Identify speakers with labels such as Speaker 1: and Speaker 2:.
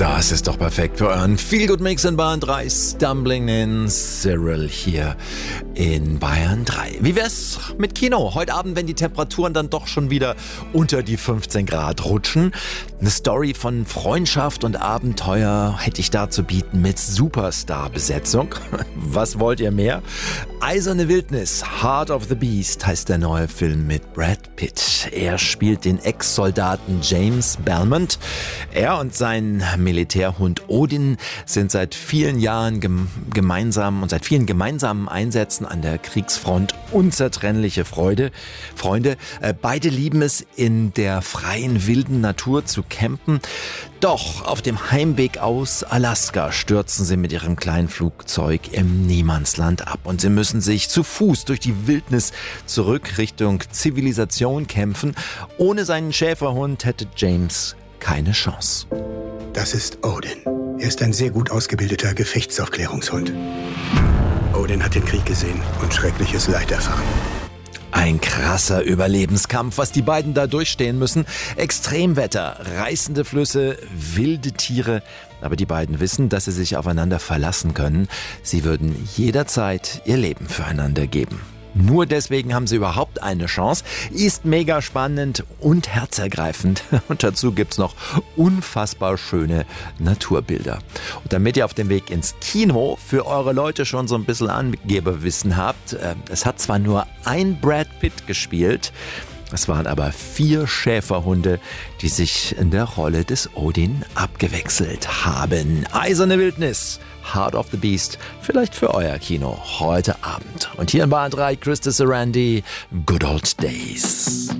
Speaker 1: Das ist doch perfekt für euren Feel-Good-Mix in Bayern 3. Stumbling in Cyril hier in Bayern 3. Wie wär's mit Kino? Heute Abend, wenn die Temperaturen dann doch schon wieder unter die 15 Grad rutschen. Eine Story von Freundschaft und Abenteuer hätte ich da zu bieten mit Superstar-Besetzung. Was wollt ihr mehr? Eiserne Wildnis, Heart of the Beast heißt der neue Film mit Brad Pitt. Er spielt den Ex-Soldaten James Belmont. Er und sein Militärhund Odin sind seit vielen Jahren seit vielen gemeinsamen Einsätzen an der Kriegsfront unzertrennliche Freunde. Beide lieben es, in der freien, wilden Natur zu campen. Doch auf dem Heimweg aus Alaska stürzen sie mit ihrem kleinen Flugzeug im Niemandsland ab und sie müssen sich zu Fuß durch die Wildnis zurück Richtung Zivilisation kämpfen. Ohne seinen Schäferhund hätte James keine Chance.
Speaker 2: Das ist Odin. Er ist ein sehr gut ausgebildeter Gefechtsaufklärungshund. Odin hat den Krieg gesehen und schreckliches Leid erfahren.
Speaker 1: Ein krasser Überlebenskampf, was die beiden da durchstehen müssen. Extremwetter, reißende Flüsse, wilde Tiere. Aber die beiden wissen, dass sie sich aufeinander verlassen können. Sie würden jederzeit ihr Leben füreinander geben. Nur deswegen haben sie überhaupt eine Chance. Ist mega spannend und herzergreifend. Und dazu gibt's noch unfassbar schöne Naturbilder. Und damit ihr auf dem Weg ins Kino für eure Leute schon so ein bisschen Angeberwissen habt, es hat zwar nur ein Brad Pitt gespielt, es waren aber 4 Schäferhunde, die sich in der Rolle des Odin abgewechselt haben. Eiserne Wildnis, Heart of the Beast, vielleicht für euer Kino heute Abend. Und hier in Bayern 3, Christa Sarandi, Good Old Days.